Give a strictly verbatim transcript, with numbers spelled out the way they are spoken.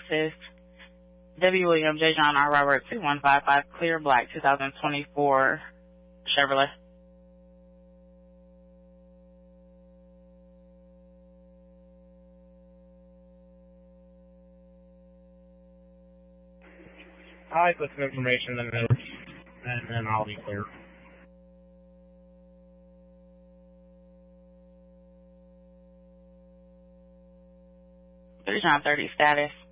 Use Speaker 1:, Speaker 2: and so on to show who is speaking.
Speaker 1: Lexus W. William J. John R. Robert two one five five Clear Black twenty twenty-four Chevrolet.
Speaker 2: I put some information in there, and then I'll be clear.
Speaker 1: thirty John thirty status.